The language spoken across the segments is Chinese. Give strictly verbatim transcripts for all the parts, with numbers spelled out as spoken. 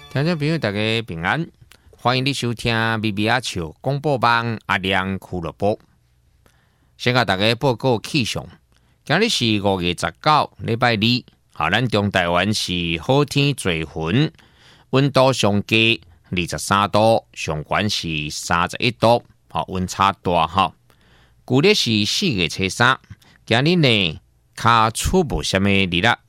听众朋友，大家平安，欢迎你收听 B B R 笑广播网阿亮俱乐部。先甲大家报告气象，今日是五月十九，礼拜二。啊，咱中台湾是好天多云，温度上低二十三度，上悬是三十一度，好温差大哈。旧历是四月初三，今日呢，卡出无什么日啦。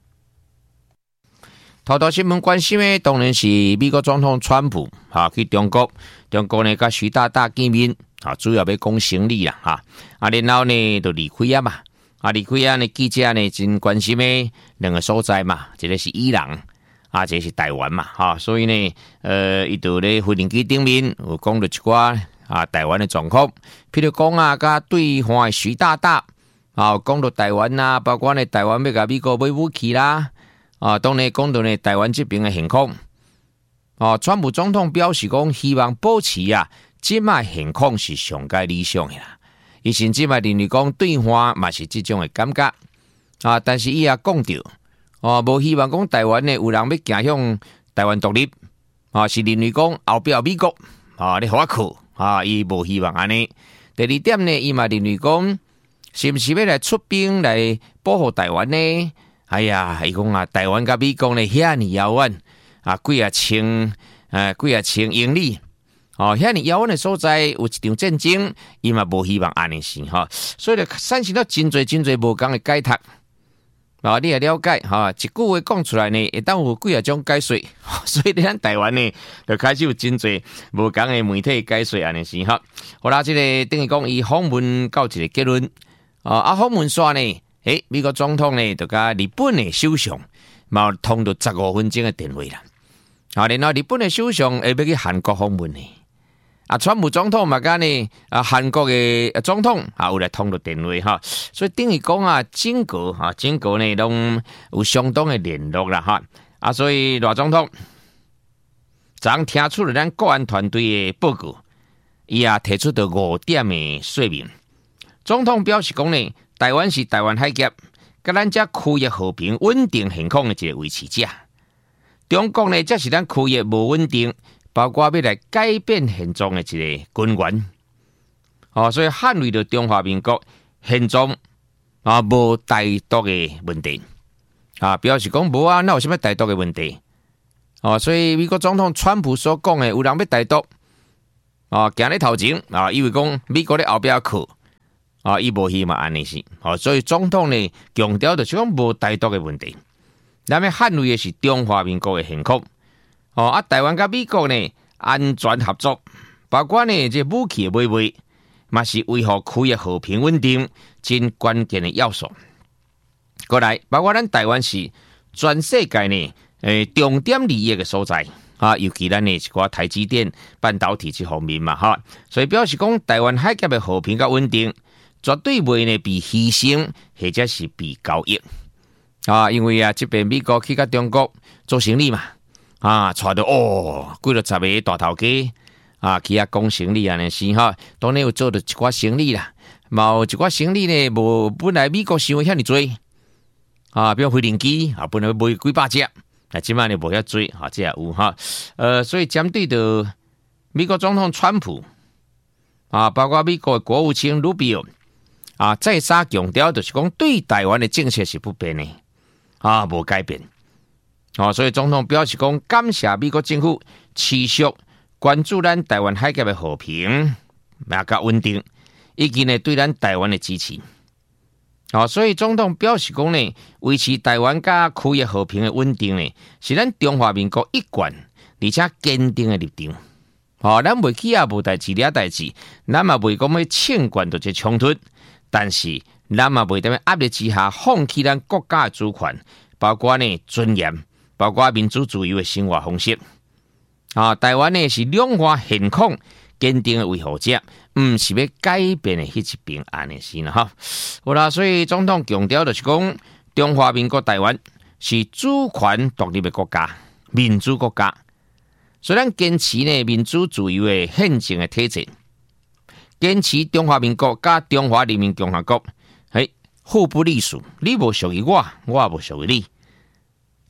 头条新闻关心的当然是美国总统川普哈去中国，中国呢甲徐大大见面，啊主要要讲生理啦哈，啊然后呢就离开啊嘛，啊离开啊呢记者呢真关心的两个所在嘛，一个是伊朗，啊一个是台湾嘛哈，所以呢呃伊就咧飞行机顶面有讲到一寡啊台湾的状况，譬如讲啊甲对方的徐大大，啊讲到台湾啊，包括呢台湾要甲美国买武器啦。啊，当然讲到呢，台湾这边的现况，啊，川普总统表示讲，希望保持啊，即卖现况是上界理想的啦。伊甚至嘛认为讲，对方嘛是这种的感觉啊，但是伊也讲到，哦、啊，无希望讲台湾呢有人要走向台湾独立，啊，是认为讲后壁美国啊，你互我去啊，伊无希望安尼。第二點呢，伊嘛認為講，是毋是要來出兵來保護台灣呢？哎呀，伊講啊，台灣甲美國呢，遐尼遙遠啊，幾啊千誒，幾啊千英里哦，遐尼遙遠的所在有一場戰爭，伊嘛無希望安尼是哈，所以就產生了真濟真濟無共的解讀啊，你也了解哈，一句話講出來呢，會當有幾啊種解說，所以咱台灣呢，就開始有真濟無共的媒體解說安尼是哈。好啦，這個等於講伊訪問到一個結論啊，啊訪問煞呢。誒，美國總統呢，就甲日本的首相，嘛通到十五分鐘的電話啦。啊，然後日本的首相會要去韓國訪問呢。啊，川普總統嘛甲呢，啊韓國的總統啊有來通到電話哈。所以等於講啊，整個啊整個呢，攏有相當的聯絡啦哈。啊，所以賴總統昨天聽出了咱國安團隊的報告，伊也提出到五點的說明。總統表示講呢。台灣是台灣海峽，甲咱這區域和平穩定現況的一個維持者。中國呢，則是咱區域無穩定，包括要來改變現狀的一個根源。哦，所以捍衛着中華民國現狀啊，無台獨的問題啊，表示講無啊，哪有什麼台獨的問題？哦，所以美國總統川普所講的，有人要台獨啊，行咧頭前啊，以為講美國咧後邊去。啊，伊無希望安尼是，哦，所以總統呢強調就是講無台獨嘅問題，咱要捍衛嘅是中華民國嘅現況，哦，啊，台灣甲美國呢安全合作，包括呢這武器嘅買賣，嘛是維護區域和平穩定真關鍵嘅要素。過來，包括咱台灣是全世界呢誒重點利益嘅所在，啊，尤其咱呢一個台積電半導體這方面嘛，哈，所以表示講台灣海峽嘅和平甲穩定。絕對袂呢被犧牲，或者是被交易啊！因為啊，這邊美國去甲中國做生意嘛，啊，帶到哦，幾多十個大頭家啊，去遐講生意安尼是哈，當然有做到一寡生意啦，嘛有一寡生意呢，無本來美國想遐尼多啊，比如飛行機啊，本來賣幾百隻，但即擺呢無遐多啊，這也有哈，呃，所以針對到美國總統川普啊，包括美國的國務卿魯比奧。啊，再三強調就是講對台灣的政策是不變的，啊，無改變。哦，所以總統表示講感謝美國政府持續關注咱台灣海峽的和平、也甲穩定，以及呢對咱台灣的支持。哦，所以總統表示講呢，維持台灣甲區域和平的穩定呢，是咱中華民國一貫而且堅定的立場。哦，咱袂起啊無代志了代志，咱嘛袂講要清關到這衝突。但是，咱嘛袂踮壓力之下放棄咱國家的主權，包括呢尊嚴，包括民主自由的生活方式。啊，台灣呢是兩岸現況堅定的維護者，唔是要改變的迄一邊安尼是啦哈。好啦，所以總統強調就是講，中華民國台灣是主權獨立的國家，民主國家，雖然堅持呢民主自由的憲政的體制。堅持中華民國甲中華人民共和國，係互不隸屬，你無屬於我，我無屬於你。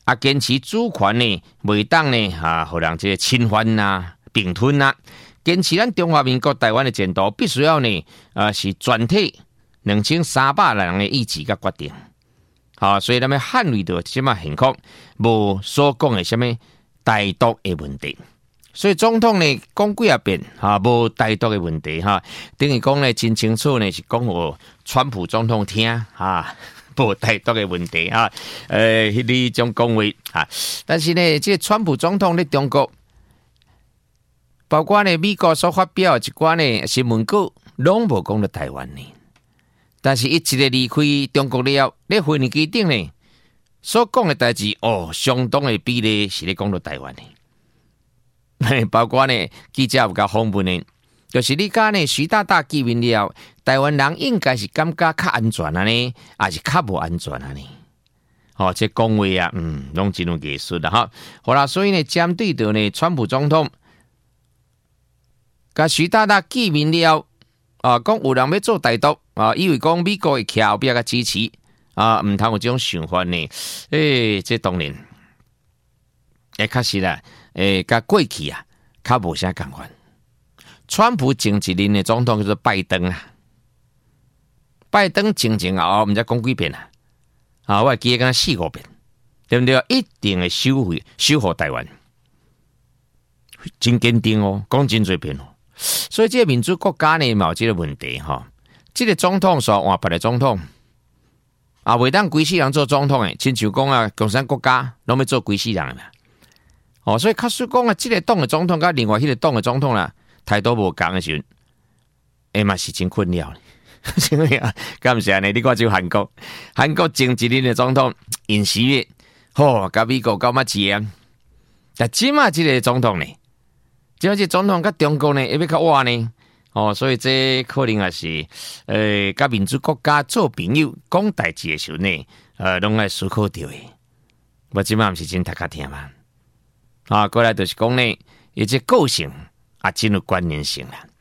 啊，坚持主权呢，袂当呢啊，互人这个侵犯呐、并吞呐，坚持咱中华民国台湾的前途，必须要呢，呃，是全体两千三百人的意志甲决定。好、啊，所以咱们捍卫到即马幸福，无所讲的什么台独的问题。所以总统呢讲几啊遍哈，无台独的问题哈，等于讲呢真清楚呢是讲互川普总统听哈，无台独的问题哈，呃，迄啲种讲话哈，但是呢，这个川普总统咧中国，包括呢美国所发表一寡呢新闻稿，拢无讲到台湾呢，但是伊一个离开中国了，咧飞机顶呢所讲的代志哦，相当的比例是咧讲到台湾呢。包括呢，记者有甲访问呢，就是你讲呢，徐大大见面了，台湾人应该是感觉较安全啊呢，还是较无安全啊呢？哦，这讲话啊，嗯，拢真有艺术的哈。好啦，所以呢，针对到呢，川普总统甲徐大大见面了，啊，讲有人要做台独啊，以为讲美国会徛后壁甲支持啊，唔通有这种想法呢？诶、欸，这当然，也确实啦。诶，甲过去啊，较无啥共款。川普前一任的总统叫做拜登啊，拜登前前后毋知讲几遍啊，啊，我记得讲四五遍，对不对？一定会收回守护台湾，真坚定哦，讲真侪遍哦。所以这个民主国家呢，嘛有这个问题哈、哦。这个总统所换别的总统，啊，袂当规世人做总统诶，亲像讲啊，共产国家拢要做规世人啦。哦，所以假使讲啊，这个党的总统甲另外迄个党的总统啦，态度无共的时候，哎嘛是真困扰。敢毋是安尼？你看就韩国，韩国前一任的总统尹锡悦，吼、哦，甲美国搞乜子啊？但即马这个总统呢，即马这总统甲中国呢，会要较歪呢？哦，所以这可能也是，呃，甲民主国家做朋友讲代志的时候呢，呃，拢爱思考到的。我即马毋是真读较听嘛。啊，过来就是讲呢，伊这个性啊，真有关联性啦。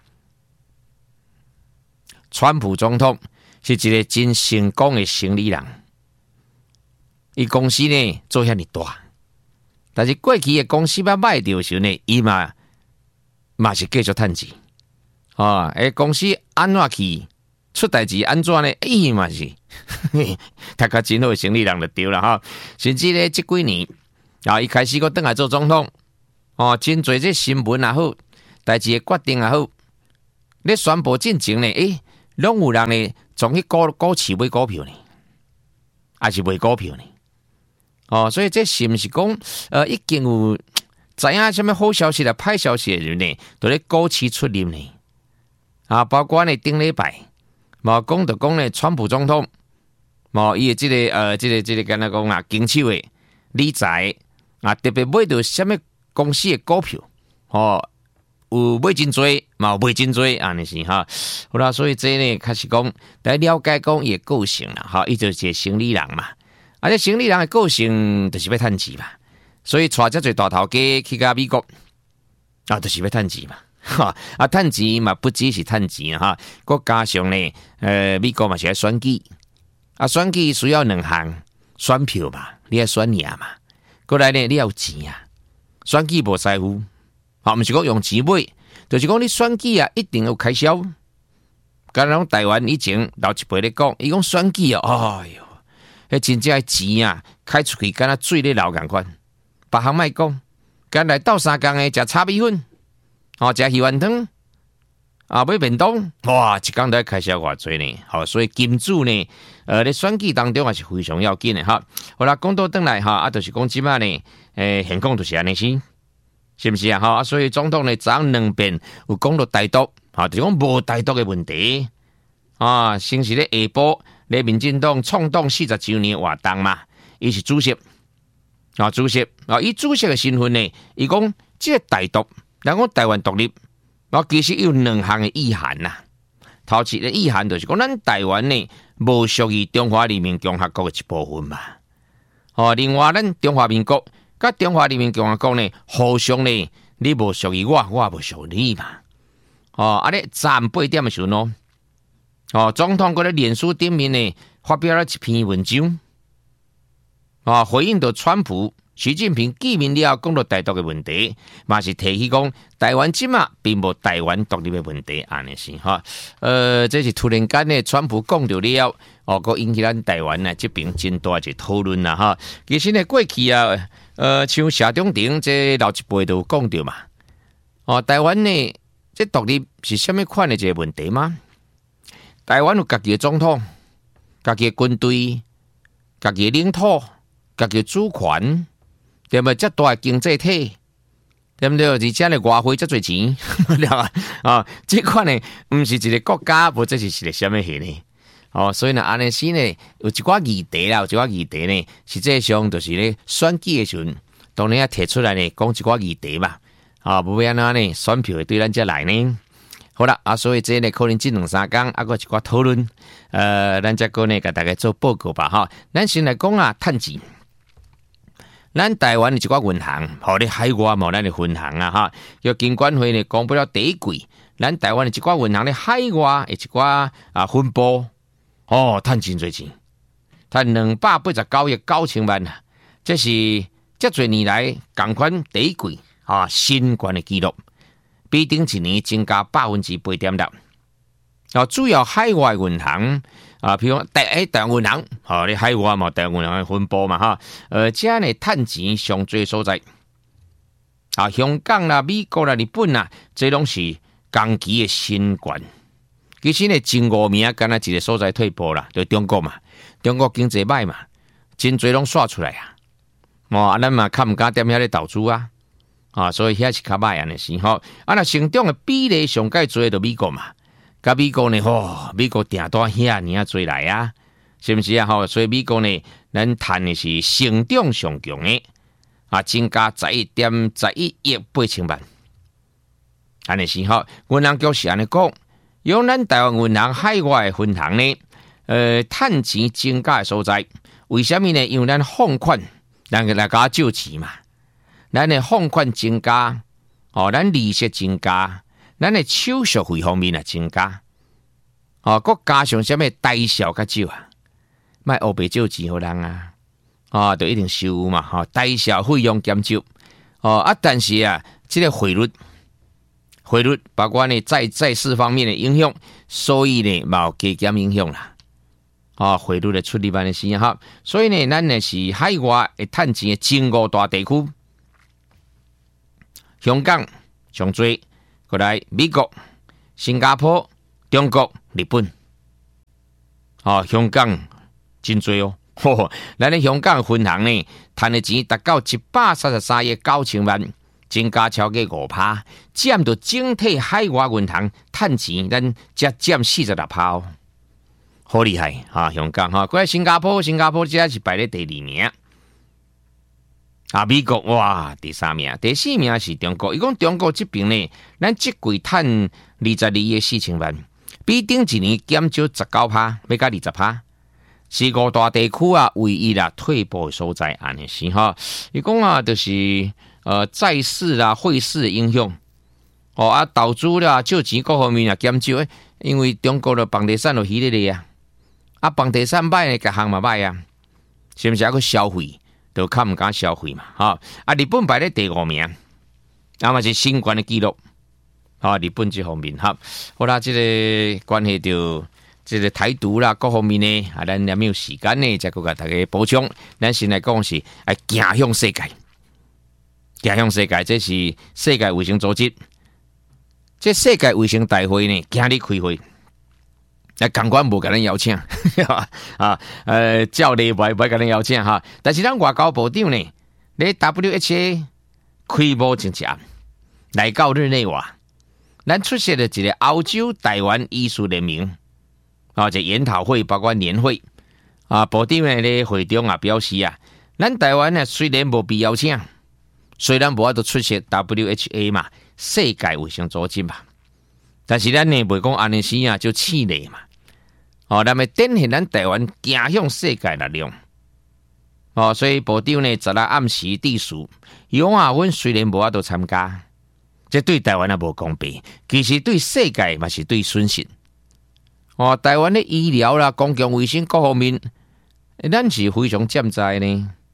川普总统是一个真成功的生意人，伊公司呢做遐尼大，但是过去的公司要卖掉的时候呢，伊嘛嘛是继续趁钱。啊，诶，公司安怎去出代志安怎呢？伊嘛是，大家真好的生意人就对了哈。甚至呢，这几年。啊！一开始我倒来做总统，哦，真侪这新闻也好，代志的决定也好，咧宣布进前呢，诶，拢有人呢，从去股股市买股票呢，还是卖股票呢？哦，所以这是毋是讲，呃，已经有知影什么好消息啦、歹消息的人呢，都咧股市出入呢？啊，包括呢顶礼拜，嘛讲就讲呢，川普总统，嘛伊的这个呃，这个这个敢若讲啊，经手的理财。啊，特别买到什么公司的股票，哦，有买真多，嘛有买真多，安尼是哈。好啦，所以这呢，开始讲来了解讲伊的个性啦，哈，伊就是一个生意人嘛。啊，这生意人的个性就是要趁钱嘛，所以带遮侪大头家去到美国，啊，就是要趁钱嘛。哈，啊，趁钱嘛，不只是趁钱哈，佮加上呢，呃，美国嘛是要选举，啊，选举需要两项选票嘛，你要选赢嘛。过来呢，你要有钱啊，选举无在乎，啊，毋是讲用钱买，就是讲你选举啊，一定有开销。敢若台湾以前老一辈咧讲，伊讲选举啊，哎哟，迄真正钱啊，开出去敢若水咧流共款。别项莫讲，敢来斗三工诶，食炒米粉，哦，食鱼丸汤，啊，买便当，哇，一工都要开销偌济呢。好，所以金主呢。呃，咧选举当中也是非常要紧的哈。好啦，讲到转来哈，啊，就是讲即摆呢，诶，现况就是安尼先，是不是啊？哈，啊，所以总统呢，昨两遍有讲到台独，哈，就是讲无台独的问题啊。先是咧下晡，咧民进党创党四十周年活动嘛，伊是主席啊，主席啊，以主席的身份呢，伊讲即个台独，人讲台湾独立，啊，其实有两项的意涵呐。头一个意涵就是讲，咱台湾呢无属于中华人民共和国的一部分嘛。哦，另外咱中华民国甲中华人民共和国呢，互相呢，你无属于我，我无属于你嘛。哦，啊咧站八点的时候呢，哦，总统搁咧脸书顶面呢发表了一篇文章，啊、哦，回应到川普习近平见面了，讲到台独的问题，嘛是提起讲台湾即嘛并无台湾独立的问题，安尼是哈。呃，这是突然间呢，川普讲到了，哦，个引起咱台湾呢这边真大一讨论啦哈。其实呢，过去啊，呃，像谢长廷这老一辈都讲到嘛，哦，台湾呢这独立是什么款的一个问题吗？台湾有家己的总统、家己的军队、家己的领土、家己的主权。对不？这大经济体，对不对？而且呢，外汇这多钱，啊，这款呢，不是一个国家，或者是一个什么嘢呢？哦，所以呢，安尼时呢，有一寡议题啦，有一寡议题呢，实际上就是咧选举的时候，当然也提出来呢，讲一寡议题嘛，啊，不然呢，呢选票会对咱这来呢。好啦，啊，所以这呢，可能这两三天啊，个一寡讨论，呃，咱这个呢，给大家做报告吧，哈。咱先来讲啊，趁钱。咱台湾的一寡银行，吼咧海外无咱的分行啊哈，叫金管会呢公布了第一季，咱台湾的一寡银行咧海外的一寡啊分部，哦，赚真侪钱，赚两百八十九亿九千万啊，这是这侪年来同款第一季啊新高的纪录，比顶一年增加百分之八点六。哦，主要海外银行。啊，譬如第一台湾银行，吼，你海外嘛，台湾银行分布嘛，哈，呃，这呢，趁钱上最所在，啊，香港啦、美国啦、日本啦，这拢是同期的新冠。其实呢，前五名敢若一个所在退步啦，就中国嘛，中国经济歹嘛，真侪拢刷出来啊，哦，咱嘛较毋敢踮遐咧投资啊，啊，所以遐是较歹安尼是吼，啊，那成长的比例上介侪就美国嘛。甲美国呢，吼，美国订单遐尼啊做来啊，是不是啊？吼，所以美国呢，咱谈的是成长上强的，啊，增加十一点十一亿八千万。安尼是吼，银行局是安尼讲，用咱台湾银行海外的分行呢，呃，趁钱增加的所在，为什么呢？因为咱放款，咱个来甲借钱嘛，咱的放款增加，哦，咱利息增加。咱的手续费方面啊增加，哦，佮加上什么代销较少啊，卖黑白借钱互人啊，哦，就一定收嘛，吼、哦，代销费用减少，哦啊，但是啊，这个汇率，汇率包括呢在在市方面的影响，所以呢冇加减影响啦，哦，汇率的出入安尼是哈，所以呢，咱呢是海外会趁钱的前五大地区，香港上最。过来，美国、新加坡、中国、日本，哦，香港真多哦。呵呵，咱咧香港分行呢，赚的钱达到一百三十三亿九千万，增加超过五趴，占到整体海外银行赚钱，咱才占四十六趴哦，好厉害哈！香港哈，过来新加坡，新加坡只是排咧第二名。啊，美国哇，第三名，第四名是中国。伊讲中国这边呢，咱这季赚二十二亿四千万，比顶一年减少十九趴，要加二十趴。是五大地区啊，唯一啦退步的所在，安尼是哈。伊讲啊，就是呃债市啦、汇市的影响，哦啊，投资啦、借钱各方面啊减少，因为中国的房地产就起咧咧啊，啊房地产歹呢，各项嘛歹啊，是不是？还个消费。就较唔敢消费嘛，哈啊！日本排咧第五名，啊嘛是新冠的记录，啊日本这方面哈，好啦，这个关系到这个台独啦，各方面呢，啊咱也没有时间呢，再给大家补充。咱先来讲是啊，行向世界，行向世界，这是世界卫生组织，这世界卫生大会呢，今日开会。啊，港官无甲咱邀请，啊，呃，照例袂袂甲咱邀请哈。但是咱外交部长呢，咧 W H A 开幕政治案来到日内瓦，咱出席了一个欧洲台湾医术联盟啊，这研讨会包括年会啊，部长呢咧会中啊表示啊，咱台湾呢虽然无被邀请，虽然无法度出席 W H A 嘛，世界卫生组织嘛，但是咱呢袂讲安尼时啊就气馁嘛。哦，那么展现咱台湾走向世界力量。哦，所以部长呢，十日暗时致辞，伊讲啊，阮虽然无法度参加，这对台湾也无公平，其实对世界嘛是对损失。哦，台湾的医疗啦、公共卫生各方面，咱是非常欠债呢。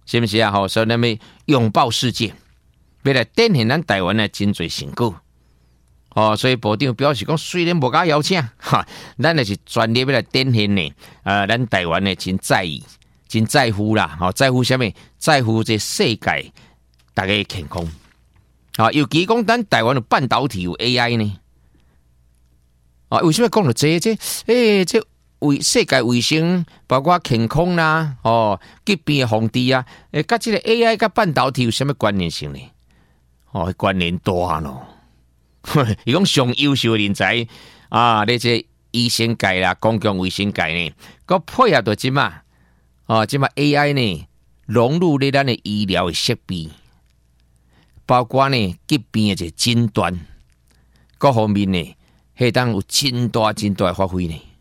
是不是啊？吼，所以咱要拥抱世界，要来展现咱台湾的真侪成果。哦，所以部长表示讲，虽然无甲邀请，哈，咱也是专业要来展现呢。呃，咱台湾呢真在意、真在乎啦，吼、哦，在乎什么？在乎这世界大家健康。啊，尤其讲咱台湾的半导体有 A I 呢。啊，为什么讲到这这？诶、欸，这为世界卫生，包括健康啦，哦，疾病的防治啊，诶，甲这个 A I 甲半导体有什么关联性呢？哦，关联大咯。伊讲上优秀的人才啊，你这医生界啦、公共卫生界呢，佮配合到即嘛，哦，即嘛 A I 呢融入咧咱的医疗的设备，包括呢疾病的这诊断各方面呢，迄当有真大真大的发挥呢。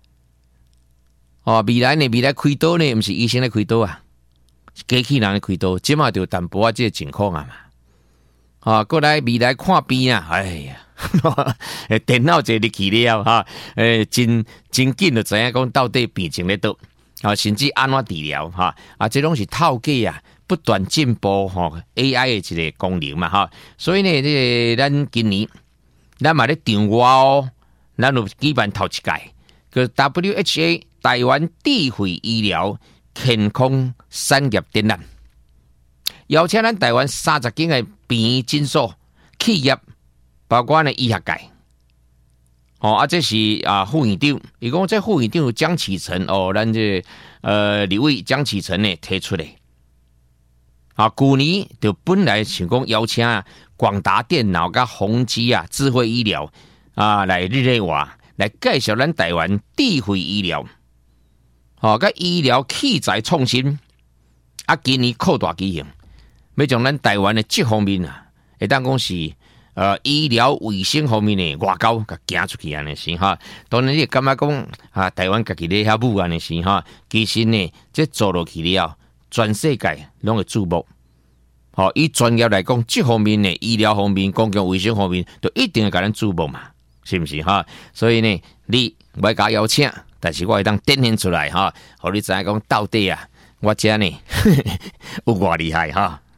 哦，未来呢，未来开刀呢，毋是医生咧开刀啊，是机器人咧开刀，即嘛就淡薄啊，这个情况啊嘛。啊，过来未来看病啊！哎呀，电脑坐入去了哈，诶，真真紧就知影讲到底病情咧倒，啊，甚至安怎治疗哈，啊，这拢是透过啊不断进步哈 A I 的一个功能嘛哈，所以呢，这个、咱今年咱嘛咧场外哦，咱有举办头一届个 W H A 台湾智慧医疗健康产业展览。邀请咱台湾三十间的病院诊所、企业，包括呢医学界，哦啊，这是啊副院长，伊讲这副院长江启臣哦，咱这呃立委江启臣呢提出来，啊，去年就本来想讲邀请广达电脑甲宏基啊智慧医疗啊来日内瓦来介绍咱台湾智慧医疗，哦，甲医疗器材创新，啊，今年扩大举行。要将咱台湾的这方面啊，会当讲是呃医疗卫生方面的外交，甲行出去安尼是哈。当然你感觉讲啊，台湾家己咧遐舞安尼是哈，其实呢，这做落去了，全世界拢会注目。好，以专业来讲，这方面的医疗方面、公共卫生方面，就一定会甲咱注目嘛，是不是哈？所以呢，你我甲邀请，但是我会当展现出来哈，互你知影讲到底啊，我这呢有偌厉害哈。